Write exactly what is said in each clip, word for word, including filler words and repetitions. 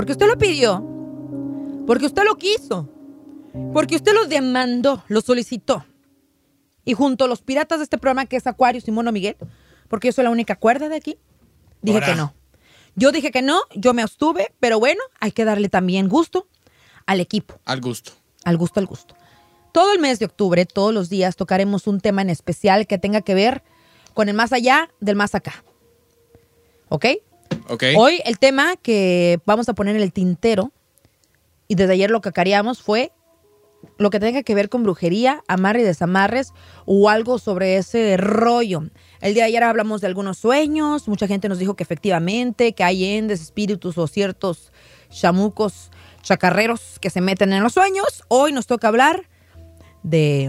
Porque usted lo pidió. Porque usted lo quiso. Porque usted lo demandó, lo solicitó. Y junto a los piratas de este programa, que es Aquarius y Mono Miguel, porque yo soy la única cuerda de aquí, dije Ahora. que no. Yo dije que no, yo me abstuve, pero bueno, hay que darle también gusto al equipo. Al gusto. Al gusto, al gusto. Todo el mes de octubre, todos los días, tocaremos un tema en especial que tenga que ver con el más allá del más acá. ¿Ok? Ok. Hoy el tema que vamos a poner en el tintero, y desde ayer lo cacareamos, fue lo que tenga que ver con brujería, amarre y desamarres, o algo sobre ese rollo. El día de ayer hablamos de algunos sueños, mucha gente nos dijo que efectivamente, que hay endes, espíritus o ciertos chamucos, chacarreros que se meten en los sueños. Hoy nos toca hablar de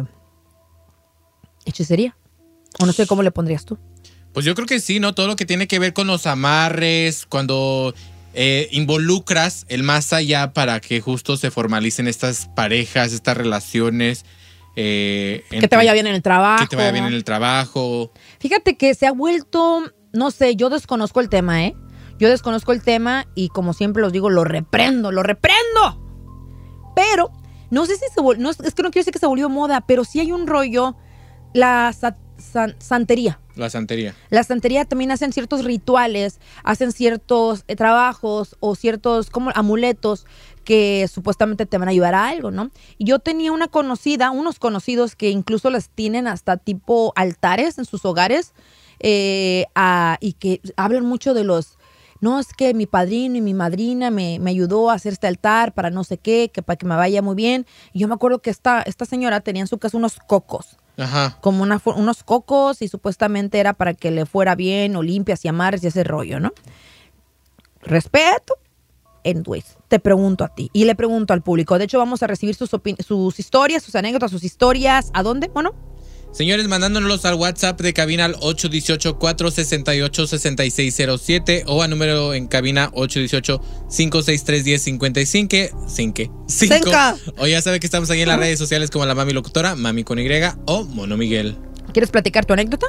hechicería. O no sé cómo le pondrías tú. Pues yo creo que sí, ¿no? Todo lo que tiene que ver con los amarres, cuando eh, involucras el más allá para que justo se formalicen estas parejas, estas relaciones. Eh, que entre, te vaya bien en el trabajo. Que te vaya bien en el trabajo. Fíjate que se ha vuelto, no sé, yo desconozco el tema, ¿eh? Yo desconozco el tema y como siempre los digo, lo reprendo, lo reprendo. Pero, no sé si se volvió, no, es que no quiero decir que se volvió moda, pero sí hay un rollo, la sa, san, santería. La santería. La santería también hacen ciertos rituales, hacen ciertos eh, trabajos o ciertos como amuletos que supuestamente te van a ayudar a algo, ¿no? Y yo tenía una conocida, unos conocidos que incluso les tienen hasta tipo altares en sus hogares eh, a, y que hablan mucho de los, no, es que mi padrino y mi madrina me, me ayudó a hacer este altar para no sé qué, que para que me vaya muy bien. Y yo me acuerdo que esta, esta señora tenía en su casa unos cocos. Ajá. Como una, unos cocos y supuestamente era para que le fuera bien o limpias y amarres y ese rollo, ¿no? Respeto. Anyways, te pregunto a ti y le pregunto al público. De hecho, vamos a recibir sus, sus historias, sus anécdotas, sus historias. ¿A dónde? Bueno. Señores, mandándonos al WhatsApp de cabina al ocho uno ocho, cuatro seis ocho, seis seis cero siete o a número en cabina ocho uno ocho, cinco seis tres, uno cero cinco cinco. cinco. O ya sabe que estamos ahí en las redes sociales como la Mami Locutora, Mami con Y o Mono Miguel. ¿Quieres platicar tu anécdota?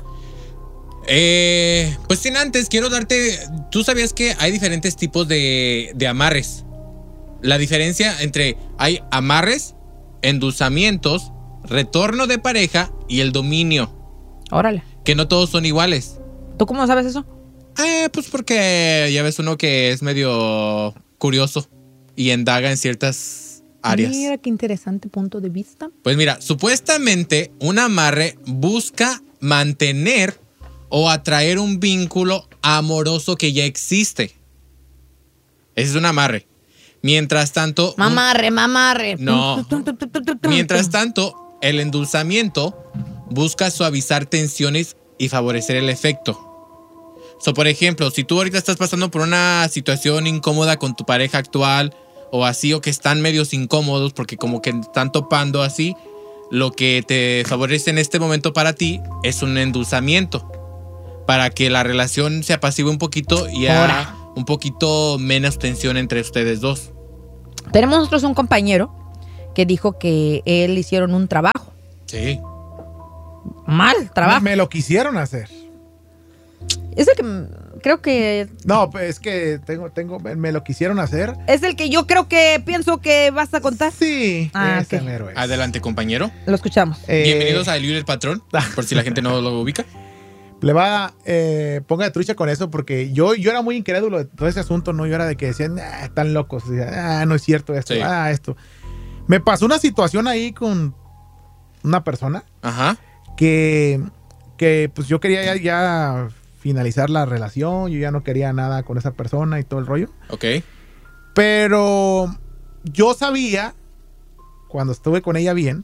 Eh, pues sin antes, quiero darte... ¿Tú sabías que hay diferentes tipos de, de amarres? La diferencia entre... Hay amarres, endulzamientos, retorno de pareja y el dominio. Órale. Que no todos son iguales. ¿Tú cómo sabes eso? Eh, pues porque ya ves uno que es medio curioso y indaga en ciertas áreas. Mira qué interesante punto de vista. Pues mira, supuestamente un amarre busca mantener o atraer un vínculo amoroso que ya existe. Ese es un amarre. Mientras tanto... Mamarre, un... mamarre. No. Mientras tanto, el endulzamiento busca suavizar tensiones y favorecer el efecto. So, por ejemplo, si tú ahorita estás pasando por una situación incómoda con tu pareja actual o así, o que están medios incómodos porque como que están topando así, lo que te favorece en este momento para ti es un endulzamiento. Para que la relación se apacigüe un poquito y haya un poquito menos tensión entre ustedes dos. Tenemos nosotros un compañero que dijo que él hicieron un trabajo. Sí. Mal trabajo. Me, me lo quisieron hacer. Es el que creo que... No, pues es que tengo, tengo, me lo quisieron hacer. Es el que yo creo que pienso que vas a contar. Sí. Ah, ese okay. mero es. Adelante, compañero. Lo escuchamos. Eh, Bienvenidos a El Libre el Patrón, por si la gente no lo ubica. Le va, eh, ponga de trucha con eso porque yo, yo era muy incrédulo de todo ese asunto, ¿no? Yo era de que decían, ah, están locos, ah, no es cierto esto, sí. ah, esto. Me pasó una situación ahí con una persona. Ajá. Que, que pues yo quería ya, ya finalizar la relación, yo ya no quería nada con esa persona y todo el rollo. Ok. Pero yo sabía, cuando estuve con ella bien,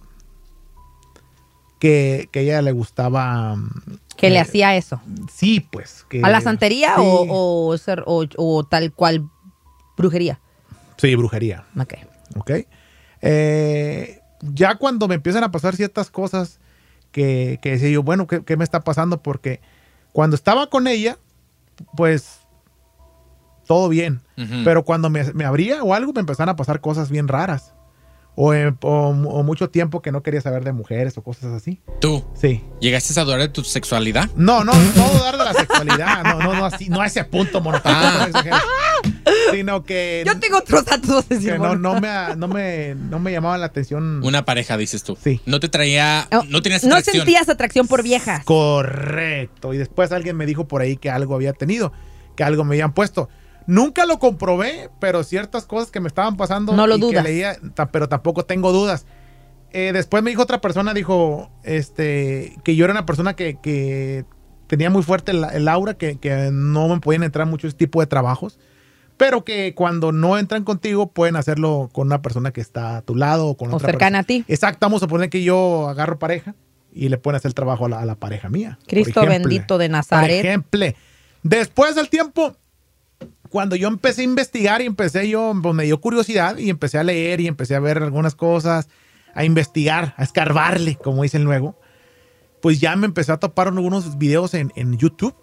que, que a ella le gustaba... ¿Que eh, le hacía eso? Sí, pues. Que, ¿A la santería sí. o, o, ser, o, o tal cual brujería? Sí, brujería. Ok. Ok. Eh, ya cuando me empiezan a pasar ciertas cosas que, que decía yo, bueno, ¿qué, ¿qué me está pasando? Porque cuando estaba con ella, pues todo bien. Uh-huh. Pero cuando me, me abría o algo, me empezaron a pasar cosas bien raras. O, eh, o, o mucho tiempo que no quería saber de mujeres o cosas así. ¿Tú? Sí. ¿Llegaste a dudar de tu sexualidad? No, no, no dudar de la sexualidad. No, no, no, así, no a ese punto, mono. Ah. Sino que... Yo tengo otros datos. De que no, no, me, no, me, no me llamaba la atención. Una pareja, dices tú. Sí. No te traía... No, no tenías no atracción. sentías atracción por viejas. Correcto. Y después alguien me dijo por ahí que algo había tenido, que algo me habían puesto. Nunca lo comprobé, pero ciertas cosas que me estaban pasando... No lo y dudas. Que leía, pero tampoco tengo dudas. Eh, después me dijo otra persona, dijo este, que yo era una persona que... que tenía muy fuerte el, el aura, que, que no me podían entrar muchos tipos de trabajos, pero que cuando no entran contigo pueden hacerlo con una persona que está a tu lado o con O otra cercana persona. a ti. Exacto, vamos a poner que yo agarro pareja y le pueden hacer el trabajo a la, a la pareja mía. Cristo ejemplo, bendito de Por Nazaret. ejemplo, después del tiempo, cuando yo empecé a investigar y empecé yo, pues me dio curiosidad y empecé a leer y empecé a ver algunas cosas, a investigar, a escarbarle, como dicen luego, pues ya me empecé a topar algunos videos en, en YouTube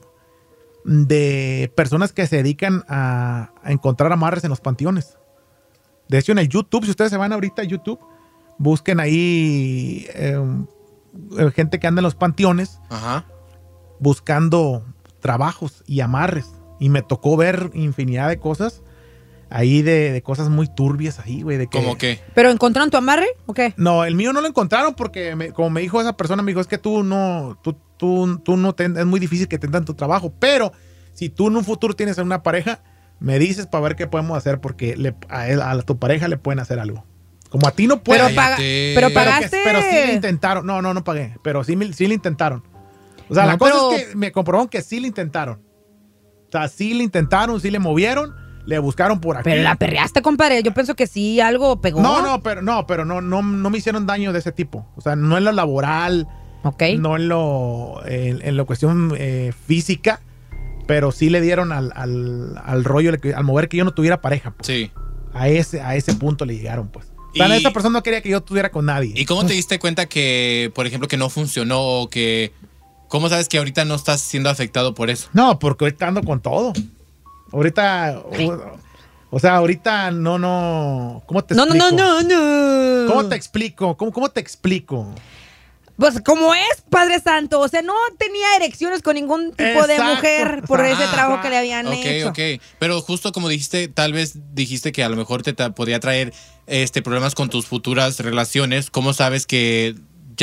de personas que se dedican a, a encontrar amarres en los panteones. De hecho, en el YouTube, si ustedes se van ahorita a YouTube, busquen ahí eh, gente que anda en los panteones. Ajá. Buscando trabajos y amarres. Y me tocó ver infinidad de cosas ahí, de, de cosas muy turbias ahí, güey. ¿Cómo qué? ¿Pero encontraron tu amarre o qué? No, el mío no lo encontraron porque, me, como me dijo esa persona, me dijo, es que tú no, tú, tú, tú no te, es muy difícil que te den tu trabajo, pero si tú en un futuro tienes una pareja, me dices para ver qué podemos hacer porque le, a, él, a tu pareja le pueden hacer algo. Como a ti no pueden. Pero, paga, pero pero, pagaste. que, pero sí le intentaron. No, no, no pagué, pero sí, sí le intentaron. O sea, No, la cosa pero... es que me comprobaron que sí le intentaron. O sea, sí le intentaron, sí le movieron. Le buscaron por aquí. Pero la perreaste, compadre. Yo pienso que sí, algo pegó. No, no, pero no, pero no, no, no me hicieron daño de ese tipo. O sea, no en lo laboral, okay. no en lo, en, en la cuestión eh, física, pero sí le dieron al, al, al rollo, al mover que yo no tuviera pareja. Pues. Sí. A ese, a ese punto le llegaron, pues. O sea, Y, esa persona no quería que yo estuviera con nadie. ¿Y cómo te diste cuenta que, por ejemplo, que no funcionó o que... ¿Cómo sabes que ahorita no estás siendo afectado por eso? No, porque ahorita ando con todo. Ahorita... O, o sea, ahorita no, no... ¿Cómo te no, explico? No, no, no, no. ¿Cómo te explico? ¿Cómo, cómo te explico? Pues como es, Padre Santo. O sea, no tenía erecciones con ningún tipo Exacto. de mujer por ese Ah, trabajo que le habían ok, hecho. Ok, ok. Pero justo como dijiste, tal vez dijiste que a lo mejor te ta- podía traer este, problemas con tus futuras relaciones. ¿Cómo sabes que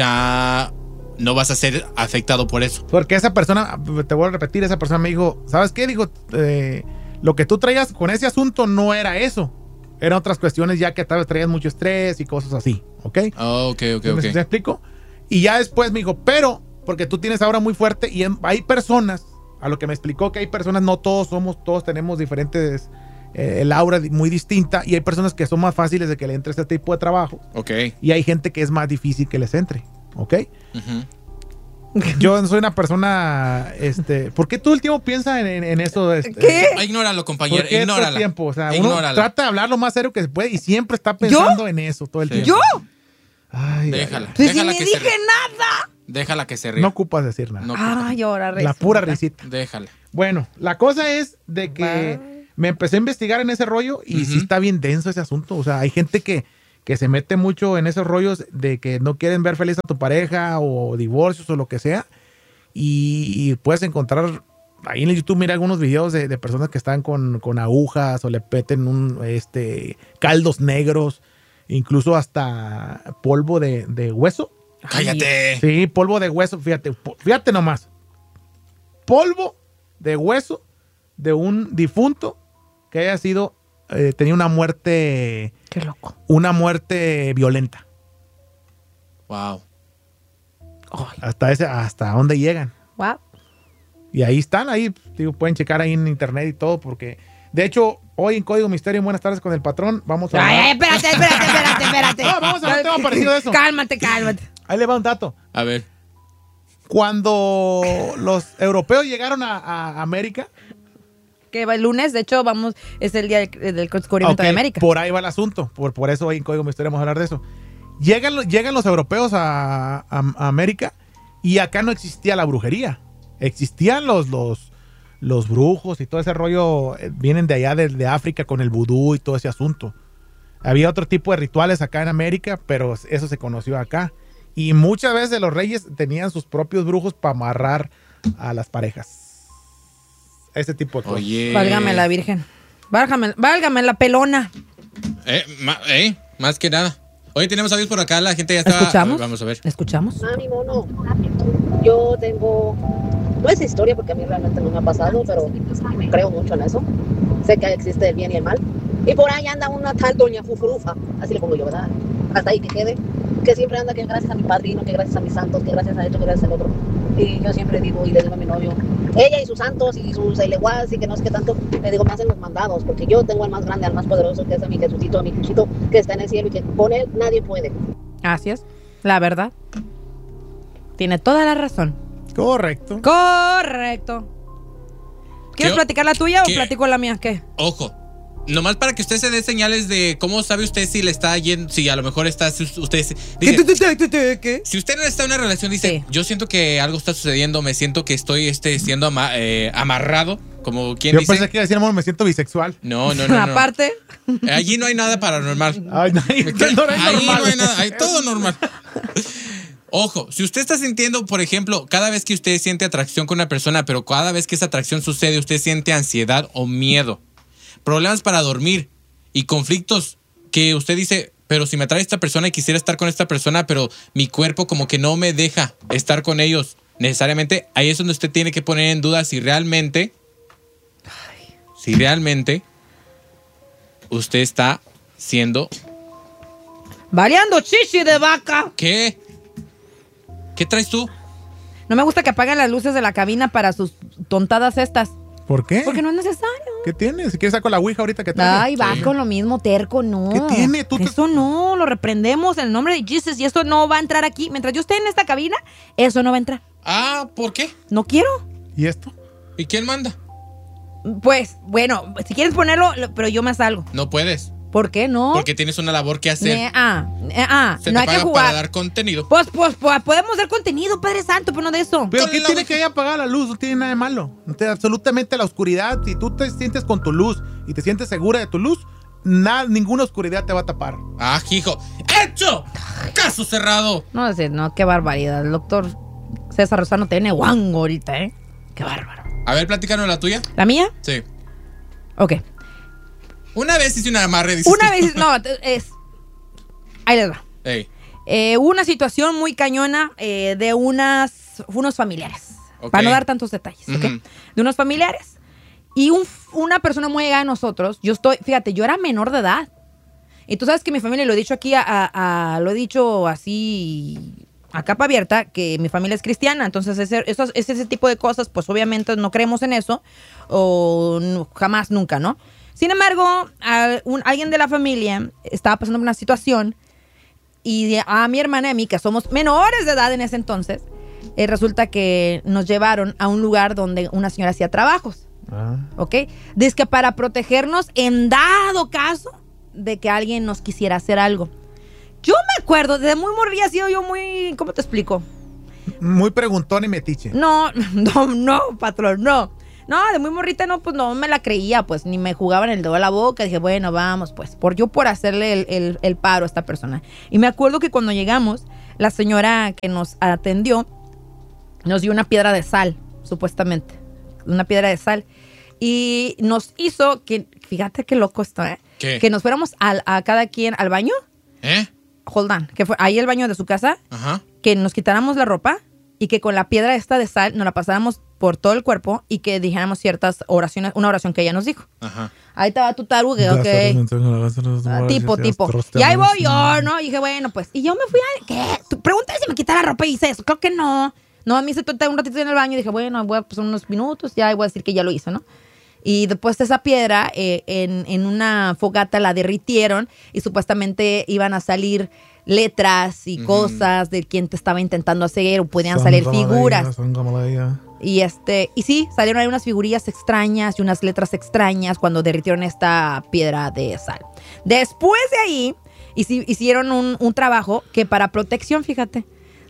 ya no vas a ser afectado por eso? Porque esa persona, te voy a repetir, esa persona me dijo, ¿sabes qué? Dijo, eh, lo que tú traías con ese asunto no era eso. Eran otras cuestiones ya que tal vez traías mucho estrés y cosas así, ¿ok? Oh, ok, ok, ¿Me, ok. ¿Me explico? Y ya después me dijo, pero, porque tú tienes ahora muy fuerte y en, hay personas, a lo que me explicó que hay personas, no todos somos, todos tenemos diferentes, eh, el aura muy distinta y hay personas que son más fáciles de que le entre este tipo de trabajo. Ok. Y hay gente que es más difícil que les entre, ¿ok? Uh-huh. Yo soy una persona, este, ¿por qué todo el tiempo piensa en, en, en eso? Este, ¿Qué? Ah, Ignóralo, compañero, ¿Por qué todo el ignórala. tiempo? O sea, uno Ignórala. trata de hablar lo más serio que se puede y siempre está pensando en eso todo el Sí. tiempo. ¿Yo? Ay, Déjala. Pues si déjala ni que dije se ría. nada. Déjala que se ay, ría. no ocupas decir nada. No, Ay, ahora La pura risita. déjala. Bueno, la cosa es de que me empecé a investigar en ese rollo y Ujú. sí está bien denso ese asunto. O sea, hay gente que, que se mete mucho en esos rollos de que no quieren ver feliz a tu pareja o divorcios o lo que sea. Y, y puedes encontrar ahí en el YouTube, mira algunos videos de, de personas que están con, con agujas o le peten un, este, caldos negros, incluso hasta polvo de, de hueso. Cállate. Sí, polvo de hueso, fíjate, po- fíjate nomás. Polvo de hueso de un difunto que haya sido, eh, tenía una muerte, Qué loco. una muerte violenta. Wow. Ay, Hasta ese, hasta dónde llegan. wow. Y ahí están, ahí, digo, pueden checar ahí en internet y todo, porque, de hecho, hoy en Código Misterio, en Buenas tardes con el patrón, vamos a... Ay, ay, hablar- espérate, espérate, espérate, espérate. No, vamos a ver un tema parecido a eso. Cálmate, cálmate. Ahí le va un dato. A ver. Cuando los europeos llegaron a, a América, Que va el lunes, de hecho, vamos, es el día del, del descubrimiento ok, de América. por ahí va el asunto, por, por eso hoy en Código Misterio vamos a hablar de eso. Llegan, lo- llegan los europeos a, a- a América y acá no existía la brujería. Existían los, los, los brujos y todo ese rollo, eh, vienen de allá de, de África con el vudú y todo ese asunto. Había otro tipo de rituales acá en América, pero eso se conoció acá. Y muchas veces los reyes tenían sus propios brujos para amarrar a las parejas. Ese tipo de cosas. Oye. Válgame la Virgen. Válgame, válgame la pelona. Eh, ma, eh, más que nada. Oye, tenemos audios por acá, la gente ya está. ¿Escuchamos? Vamos a ver. ¿Escuchamos? Mami, mono, yo tengo, no es historia porque a mí realmente no me ha pasado, pero creo mucho en eso. Sé que existe el bien y el mal. Y por ahí anda una tal doña Fufurufa, así le pongo yo, ¿verdad? Hasta ahí que quede, que siempre anda que gracias a mi padrino, que gracias a mis santos, que gracias a esto, que gracias al otro. Y yo siempre digo, y le digo a mi novio, ella y sus santos y sus eleguas y que no es que tanto, le digo, me hacen los mandados, porque yo tengo al más grande, al más poderoso, que es a mi Jesucito, a mi Cuchito, que está en el cielo y que con él nadie puede. Así es, la verdad. Tiene toda la razón. Correcto. Correcto. ¿Quieres ¿Qué? platicar la tuya ¿Qué? o platico la mía? ¿Qué? Ojo. Nomás para que usted se dé señales de cómo sabe usted si le está yendo, si a lo mejor está, si usted dice, ¿Qué? si usted no está en una relación, dice, Sí. yo siento que algo está sucediendo, me siento que estoy este, siendo ama- eh, amarrado, como quien Yo dice. pensé que iba a decir, amor, me siento bisexual. No, no, no, no. Aparte, Allí no hay nada paranormal. Ay, no, ahí ¿Qué? no es Ahí normal. no hay nada, hay todo normal. Ojo, si usted está sintiendo, por ejemplo, cada vez que usted siente atracción con una persona, pero cada vez que esa atracción sucede, usted siente ansiedad o miedo, problemas para dormir y conflictos que usted dice, pero si me atrae esta persona y quisiera estar con esta persona, pero mi cuerpo como que no me deja estar con ellos, necesariamente, ahí es donde usted tiene que poner en duda si realmente, si realmente usted está siendo... variando chichi de vaca. ¿Qué? ¿Qué traes tú? No me gusta que apaguen las luces de la cabina para sus tontadas estas. ¿Por qué? Porque no es necesario. ¿Qué tiene? Si quieres saco la ouija ahorita que trae. Ay, vas Sí. con lo mismo, terco, no. ¿Qué tiene? Tú te- Eso no, lo reprendemos en el nombre de Jesus y esto no va a entrar aquí. Mientras yo esté en esta cabina, eso no va a entrar. Ah, ¿por qué? No quiero. ¿Y esto? ¿Y quién manda? Pues, bueno, si quieres ponerlo, lo- pero yo me salgo. No puedes, ¿Por qué no? porque tienes una labor que hacer. Ne- ah, eh, ah, Se no te hay que paga jugar. para dar contenido. Pues, pues, pues, podemos dar contenido, Padre Santo, pero no de eso. ¿Pero Con qué la tiene ouija. que haya apagado la luz? No tiene nada de malo. No te- absolutamente la oscuridad. Si tú te sientes con tu luz y te sientes segura de tu luz, nada, ninguna oscuridad te va a tapar. Ah, hijo. ¡Hecho! ¡Caso cerrado! No sé, no, qué barbaridad. El doctor César Rosano tiene guango ahorita, ¿eh? Qué bárbaro. A ver, platícanos la tuya. ¿La mía? Sí. Ok. Una vez hice una amarre, dices Una tú. vez, no, te- es... Ahí les va. Ey. Eh, hubo una situación muy cañona eh, de unas, unos familiares. Ok. Para no dar tantos detalles, ¿ok? Ujú. De unos familiares. Y un- una persona muy llegada a nosotros, yo estoy, fíjate, yo era menor de edad. Y tú sabes que mi familia, lo he dicho aquí, a, a- a- lo he dicho así a capa abierta, que mi familia es cristiana. Entonces, ese, esos- ese, ese tipo de cosas, pues obviamente no creemos en eso. O no- jamás, nunca, ¿no? Sin embargo, a- un- alguien de la familia estaba pasando por una situación y de- a mi hermana y a mí, que somos menores de edad en ese entonces, eh, resulta que nos llevaron a un lugar donde una señora hacía trabajos, Ah. ¿ok? Dice que para protegernos en dado caso de que alguien nos quisiera hacer algo. Yo me acuerdo, desde muy morrilla he sido yo muy, ¿cómo te explico? Muy preguntón y metiche. No, no, no, patrón, no. No, de muy morrita no, pues no me la creía, pues ni me jugaban el dedo a la boca. Dije, bueno, vamos, pues, por yo por hacerle el, el- el paro a esta persona. Y me acuerdo que cuando llegamos, la señora que nos atendió nos dio una piedra de sal, supuestamente. Una piedra de sal. Y nos hizo que, fíjate qué loco esto, ¿eh? ¿Qué? Que nos fuéramos al- a cada quien al baño. ¿Eh? Hold on, que fue ahí el baño de su casa. Ajá. Que nos quitáramos la ropa y que con la piedra esta de sal nos la pasáramos por todo el cuerpo y que dijéramos ciertas oraciones, una oración que ella nos dijo. Ajá. Ahí estaba tu tarugue, ok. Ah, tipo, tipo. Y ahí voy yo, ¿no? Y dije, bueno, pues. Y yo me fui a... ¿Qué? Tú pregúntale si me quita la ropa y hice eso. Creo que no. No, a mí se trató un ratito en el baño y dije, bueno, voy a pasar unos minutos, ya voy a decir que ya lo hice, ¿no? Y después de esa piedra, eh, en, en una fogata la derritieron y supuestamente iban a salir letras y Ujú. cosas de quien te estaba intentando hacer o podían salir figuras. Y este, y sí, salieron ahí unas figurillas extrañas y unas letras extrañas cuando derritieron esta piedra de sal. Después de ahí, hici- hicieron un, un trabajo que para protección, fíjate,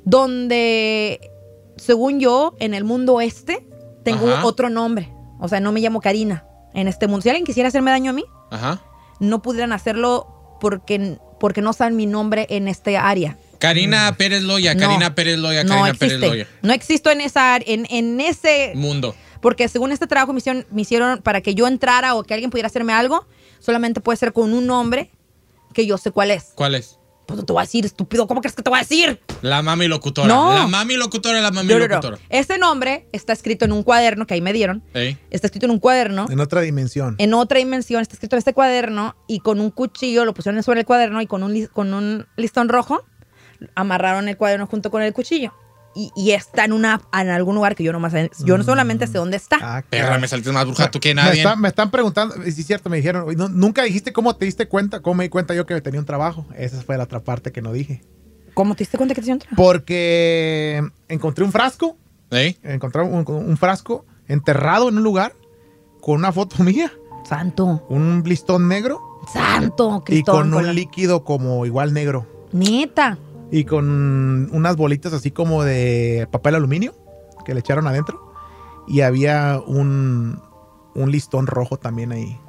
donde, según yo, en el mundo este, tengo Ajá. otro nombre. O sea, no me llamo Karina en este mundo. Si alguien quisiera hacerme daño a mí, Ajá. no pudieran hacerlo porque, porque no saben mi nombre en este área. Karina Pérez Loya, No. Karina Pérez Loya, No Karina existe. Pérez Loya. No existo en esa ar- en, en ese Mundo. Porque según este trabajo me hicieron, me hicieron para que yo entrara o que alguien pudiera hacerme algo, solamente puede ser con un nombre que yo sé cuál es. ¿Cuál es? Pues no te voy a decir, estúpido. ¿Cómo crees que te voy a decir? La mami locutora. No. La mami locutora, la mami No, no, no. locutora. Este nombre está escrito en un cuaderno que ahí me dieron. Ey. Está escrito en un cuaderno. En otra dimensión. En otra dimensión. Está escrito en este cuaderno y con un cuchillo lo pusieron sobre el cuaderno y con un, li- con un listón rojo amarraron el cuaderno junto con el cuchillo. Y, y está en una en algún lugar que yo no más yo no solamente sé dónde está. Ah, Perra, caray. me saltes más bruja tú que Me, nadie. está- me están preguntando, y sí es cierto, me dijeron, "No, nunca dijiste cómo te diste cuenta, cómo me di cuenta yo que tenía un trabajo." Esa fue la otra parte que no dije. ¿Cómo te diste cuenta que te hicieron? Porque encontré un frasco, ¿Ey? encontré un, un frasco enterrado en un lugar con una foto mía, Santo. un listón negro Santo, y Cristón. con un la- líquido como igual negro. Neta. Y con unas bolitas así como de papel aluminio que le echaron adentro. Y había un, un listón rojo también ahí.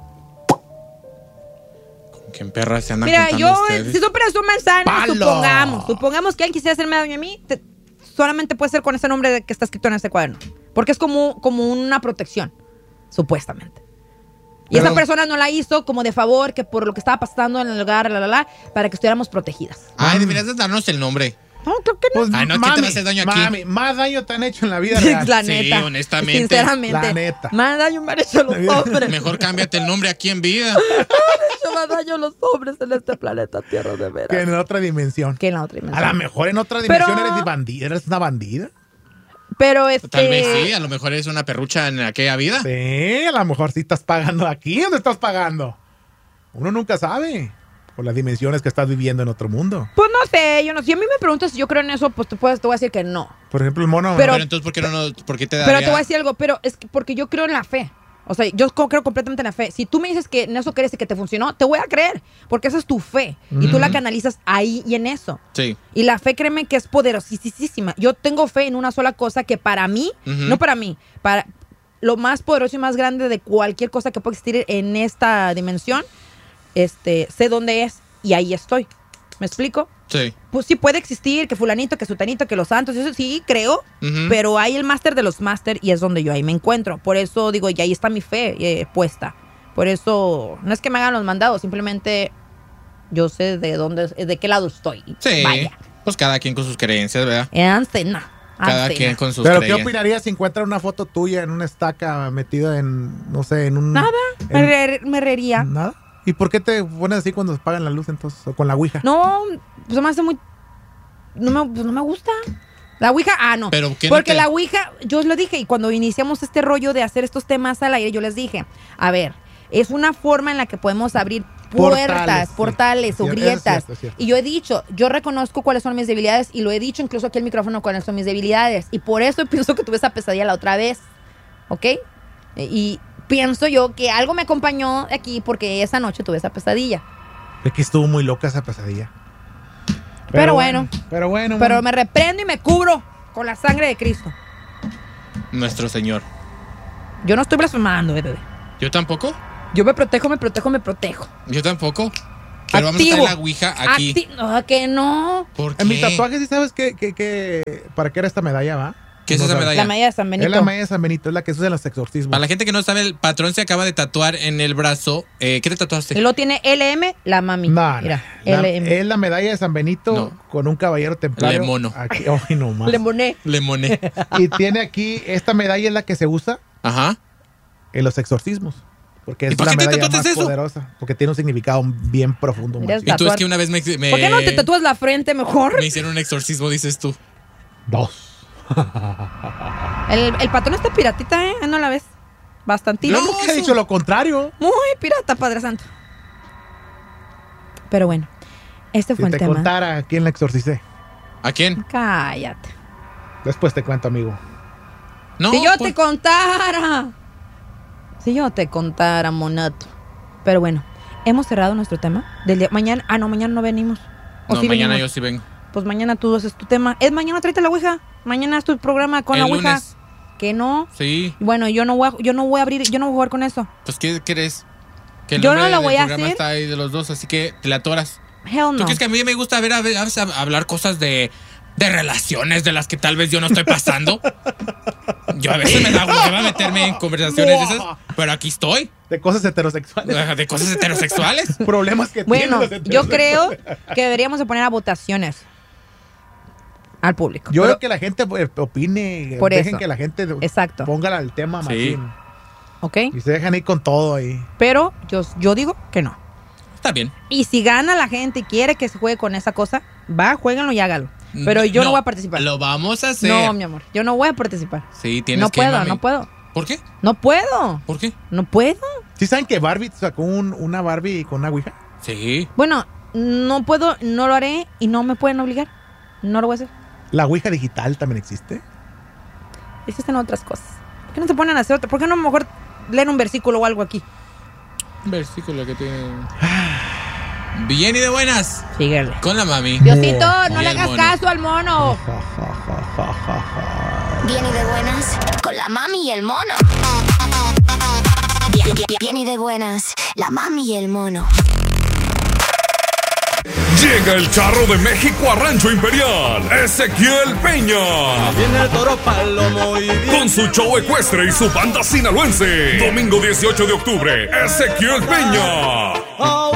¿Qué perra se andan Mira, contando yo, ustedes? si tú presumes sano, ¡Palo! supongamos, supongamos que alguien quisiera hacerme daño a mí, te- solamente puede ser con ese nombre de que está escrito en ese cuaderno. Porque es como, como una protección, supuestamente. Y Pero- esa persona no la hizo como de favor, que por lo que estaba pasando en el lugar, la, la, la, para que estuviéramos protegidas. Ay, deberías de darnos el nombre. No, creo que no. Pues, Ay, no, ¿quién te va a hacer daño aquí? Mami, más daño te han hecho en la vida real. La Sí, neta. honestamente. Sinceramente. La neta. Más daño me han hecho los hombres. Mejor cámbiate el nombre aquí en vida. Me han hecho más daño los hombres en este planeta Tierra, de veras. Que en otra dimensión. Que en la otra A dimensión. lo mejor en otra dimensión Pero- eres bandida, eres una bandida. Pero este... Tal vez sí, a lo mejor es una perrucha en aquella vida. Sí, a lo mejor sí estás pagando aquí. ¿Dónde estás pagando? Uno nunca sabe. Por las dimensiones que estás viviendo en otro mundo. Pues no sé, yo no sé. Si a mí me preguntas si yo creo en eso, pues te, puedes, te voy a decir que no. Por ejemplo, el mono. Pero- Pero entonces, ¿por qué, no, no- por qué te daría? Pero te voy a decir algo, pero es que porque yo creo en la fe. O sea, yo co- creo completamente en la fe. Si tú me dices que en eso crees y que te funcionó, te voy a creer. Porque esa es tu fe. Y tú la canalizas ahí y en eso. Sí. Y la fe, créeme que es poderosísima. Yo tengo fe en una sola cosa que para mí, Ujú. no para mí, para lo más poderoso y más grande de cualquier cosa que pueda existir en esta dimensión, este, sé dónde es y ahí estoy. ¿Me explico? Sí. Pues sí puede existir, que fulanito, que sutanito, que los santos, eso sí, creo, Ujú. pero hay el máster de los máster y es donde yo ahí me encuentro. Por eso digo, y ahí está mi fe eh, puesta. Por eso, no es que me hagan los mandados, simplemente yo sé de dónde, de qué lado estoy. Sí. Vaya. Pues cada quien con sus creencias, ¿verdad? Eh, Antes, no. Cada Antes, quien no. con sus Pero ¿qué creencias. opinarías si encuentran una foto tuya en una estaca metida en, no sé, en un... Nada, me, en- re- me reiría. ¿Nada? ¿Y por qué te pones así cuando apagan la luz entonces? O con la ouija. No, pues se me hace muy... No me, pues no me gusta. La ouija, ah, no. Pero, ¿qué no Porque te- la ouija, yo os lo dije, y cuando iniciamos este rollo de hacer estos temas al aire, yo les dije, a ver, es una forma en la que podemos abrir puertas, Portales, portales, sí. o Es cierto, grietas. es cierto, es cierto. Y yo he dicho, yo reconozco cuáles son mis debilidades, y lo he dicho incluso aquí al micrófono cuáles son mis debilidades. Y por eso pienso que tuve esa pesadilla la otra vez. ¿Ok? Y pienso yo que algo me acompañó aquí porque esa noche tuve esa pesadilla. Es que estuvo muy loca esa pesadilla. Pero bueno. Pero bueno. Pero bueno. me reprendo y me cubro con la sangre de Cristo. Nuestro Señor. Yo no estoy blasfemando, bebé. ¿Yo tampoco? Yo me protejo, me protejo, me protejo. Yo tampoco. Pero vamos a Activo. traer la ouija aquí. Acti- no, que no. ¿Por qué? En mi tatuaje sí sabes que, que, que- para qué era esta medalla, ¿va? ¿Qué es No esa sabes. medalla? La medalla de San Benito. Es la medalla de San Benito, es la que se usa en los exorcismos. Para la gente que no sabe, el patrón se acaba de tatuar en el brazo. Eh, ¿Qué te Y tatuaste? lo tiene L M, la mami. No, no. Mira, La- L M. es la medalla de San Benito No. con un caballero templario. Le mono. Aquí, ay, no más. Le moné. Le moné. Y tiene aquí, esta medalla es la que se usa Ajá. en los exorcismos. Porque ¿Y es por la qué te medalla más tatuaste eso? poderosa. Porque tiene un significado bien profundo. Mira, machín. Y tú es Tatuar. que una vez me, me- ¿Por qué no te tatúas la frente mejor? me hicieron un exorcismo, dices tú. Dos. El, el patrón está piratita, ¿eh? ¿No la ves? Bastantito. No, ¿Cómo que ha eso- dicho lo contrario? Muy pirata, Padre Santo. Pero bueno, este fue Si el te tema. contara a quién la exorcicé. ¿A quién? Cállate. Después te cuento, amigo. No, si yo por- te contara. Si yo te contara, monato. Pero bueno, hemos cerrado nuestro tema. Del día, mañana, ah, no, mañana no venimos. ¿O No, sí mañana venimos? yo sí vengo. Pues mañana tú haces tu tema. Es mañana tráete la ouija. Mañana es tu programa con El la ouija. lunes. Que no. Sí. Bueno, yo no voy a, yo no voy a abrir, yo no voy a jugar con eso. Pues, ¿qué crees? Que el Yo nombre no lo del voy a programa hacer. está ahí de los dos, así que te la atoras. Hell ¿Tú no. crees que a mí me gusta ver a, ver- a hablar cosas de de relaciones de las que tal vez yo no estoy pasando. Yo a veces me da hueva meterme en conversaciones de esas, pero aquí estoy. De cosas heterosexuales. De cosas heterosexuales. Problemas que bueno, tienen los yo creo que deberíamos de poner a votaciones al público. Yo pero, creo que la gente opine, por dejen eso. que la gente Exacto. ponga el tema más Sí. bien. ¿Ok? Y se dejan ir con todo ahí. Pero yo, yo digo que no. Está bien. Y si gana la gente y quiere que se juegue con esa cosa, va, jueguenlo y hágalo. Pero yo no, no voy a participar. Lo vamos a hacer. No, mi amor, yo no voy a participar. Sí, tienes no que puedo, mami. no puedo. ¿Por qué? No puedo. ¿Por qué? No puedo. ¿Sí saben que Barbie sacó un, una Barbie con una ouija? Sí. Bueno, no puedo, no lo haré y no me pueden obligar. No lo voy a hacer. ¿La ouija digital también existe? Existen otras cosas. ¿Por qué no se ponen a hacer otra? ¿Por qué no a lo mejor leen un versículo o algo aquí? Un versículo que tiene... Bien y de buenas. Síguele. Con la mami. Diosito, no Y le el hagas mono. caso al mono. Bien y de buenas, con la mami y el mono. Bien, bien, bien y de buenas, la mami y el mono. Llega el charro de México a Rancho Imperial, Ezequiel Peña. Viene el toro palomo y bien. Con su show ecuestre y su banda sinaloense. Domingo dieciocho de octubre, Ezequiel Peña. Oh,